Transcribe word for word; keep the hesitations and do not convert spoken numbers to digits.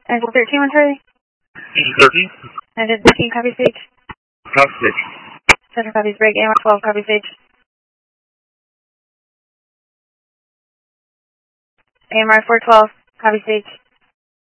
Engine thirteen, one Charlie. Engine thirteen. Engine thirteen, copy stage. Copy stage. Center copies break, A M R twelve, copy stage. A M R four twelve, copy stage.